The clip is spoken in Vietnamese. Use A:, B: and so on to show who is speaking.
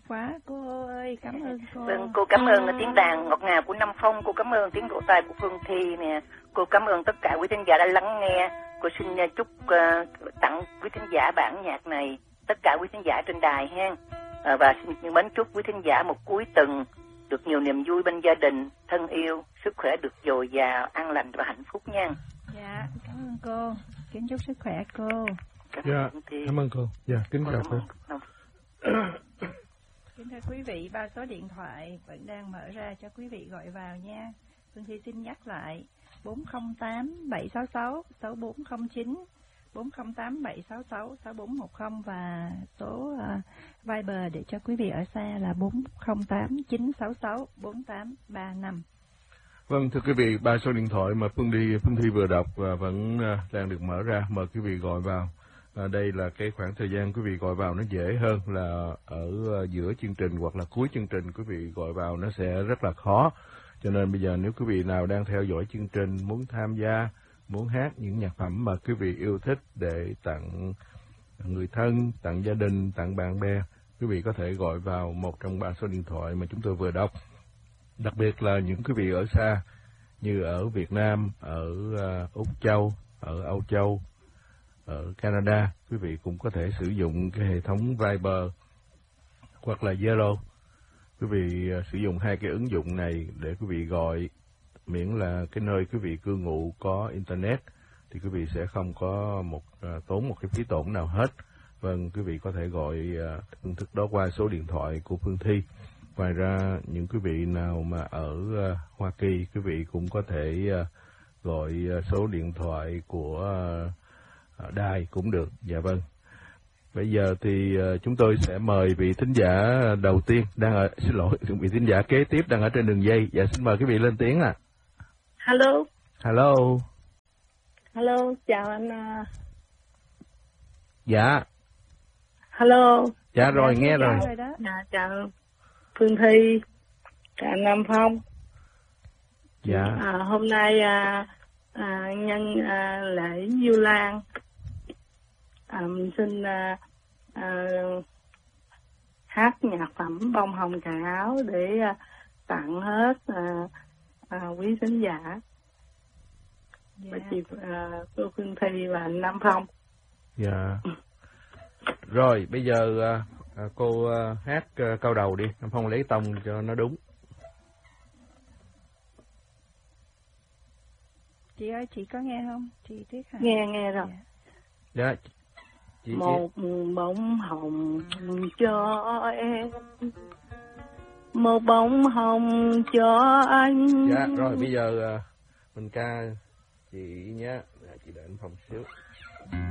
A: quá cô ơi, cảm ơn cô.
B: Vâng, cô cảm ơn tiếng đàn ngọt ngào của Nam Phong, cô cảm ơn tiếng vỗ tay của Phương Thi nè, cô cảm ơn tất cả quý thính giả đã lắng nghe. Cô xin chúc tặng quý thính giả bản nhạc này, tất cả quý thính giả trên đài ha. Và xin mến chúc quý thính giả một cuối tuần được nhiều niềm vui bên gia đình, thân yêu, sức khỏe được dồi dào, an lành và hạnh phúc nha.
A: Dạ, cảm ơn cô. Kính chúc sức khỏe cô.
C: Cảm ơn cô. Dạ, kính chào cô.
A: Kính thưa quý vị, 3 số điện thoại vẫn đang mở ra cho quý vị gọi vào nha. Phương Thi xin nhắc lại 408 766 6409, 408 766 6410 và số Viber để cho quý vị ở xa là 408 966 4835.
C: Vâng, thưa quý vị, 3 số điện thoại mà Phương Thi vừa đọc vẫn đang được mở ra, mời quý vị gọi vào. Đây là cái khoảng thời gian quý vị gọi vào nó dễ hơn là ở giữa chương trình hoặc là cuối chương trình quý vị gọi vào nó sẽ rất là khó. Cho nên bây giờ nếu quý vị nào đang theo dõi chương trình muốn tham gia, muốn hát những nhạc phẩm mà quý vị yêu thích để tặng người thân, tặng gia đình, tặng bạn bè, quý vị có thể gọi vào một trong 3 số điện thoại mà chúng tôi vừa đọc. Đặc biệt là những quý vị ở xa như ở Việt Nam, ở Úc Châu, ở Âu Châu, ở Canada, quý vị cũng có thể sử dụng cái hệ thống Viber hoặc là Zalo. Quý vị sử dụng hai cái ứng dụng này để quý vị gọi, miễn là cái nơi quý vị cư ngụ có internet thì quý vị sẽ không có tốn một cái phí tổn nào hết. Vâng, quý vị có thể gọi phương thức đó qua số điện thoại của Phương Thi. Ngoài ra, những quý vị nào mà ở Hoa Kỳ, quý vị cũng có thể gọi số điện thoại của đài cũng được. Dạ vâng. Bây giờ thì chúng tôi sẽ mời vị thính giả đầu tiên vị thính giả kế tiếp đang ở trên đường dây. Dạ, xin mời quý vị lên tiếng ạ.
D: Hello.
C: Hello.
D: Hello, chào anh.
C: Dạ.
D: Hello.
C: Dạ rồi, nghe rồi.
D: Chào Phương Thi, chào Nam Phong.
C: Dạ.
D: Hôm nay nhân lễ Vu Lan, mình xin hát nhạc phẩm Bông Hồng Cài Áo để tặng hết quý khán giả. Và chị cô Phương Thi và anh Nam Phong.
C: Dạ. Rồi, bây giờ cô hát câu đầu đi, Nam Phong lấy tông cho nó đúng.
A: Chị ơi, chị có nghe không? Chị Tuyết hả?
D: Nghe rồi.
C: Dạ.
D: Một bông hồng cho em, một bông hồng cho anh.
C: Dạ, rồi bây giờ mình ca chị nhé. Chị đợi anh Phong xíu.